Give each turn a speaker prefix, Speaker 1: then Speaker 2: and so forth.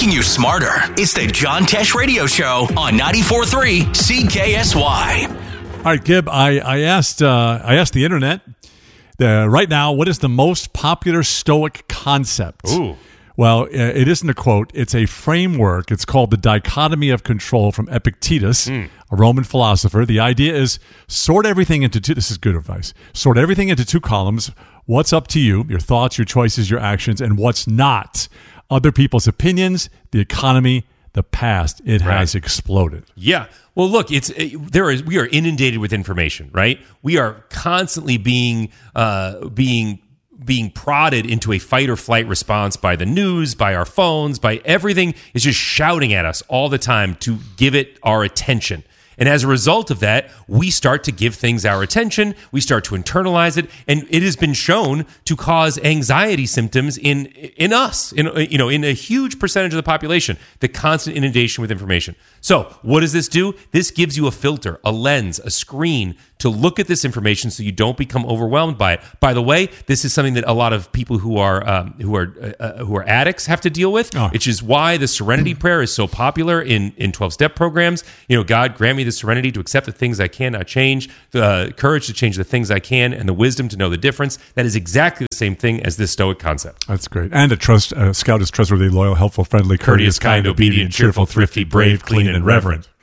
Speaker 1: making you smarter. It's the John Tesh Radio Show on 94.3 CKSY.
Speaker 2: All right, Gib, I asked the internet right now, what is the most popular Stoic concept?
Speaker 3: Ooh.
Speaker 2: Well, it isn't a quote. It's a framework. It's called the dichotomy of control from Epictetus, a Roman philosopher. The idea is sort everything into two. This is good advice. Sort everything into two columns. What's up to you, your thoughts, your choices, your actions, and what's not. Other people's opinions, the economy, the past. It has exploded.
Speaker 3: Yeah. Well, look, we are inundated with information, right? We are constantly being prodded into a fight or flight response by the news, by our phones, by everything is just shouting at us all the time to give it our attention. And as a result of that, we start to give things our attention. We start to internalize it, and it has been shown to cause anxiety symptoms in us, in a huge percentage of the population. The constant inundation with information. So, what does this do? This gives you a filter, a lens, a screen to look at this information, so you don't become overwhelmed by it. By the way, this is something that a lot of people who are addicts have to deal with, which is why the Serenity Prayer is so popular in 12-step programs. God, grant me the serenity to accept the things I cannot change, the courage to change the things I can, and the wisdom to know the difference. That is exactly the same thing as this Stoic concept.
Speaker 2: That's great. And a scout is trustworthy, loyal, helpful, friendly, courteous, kind, obedient, cheerful, thrifty, brave, clean, and reverent.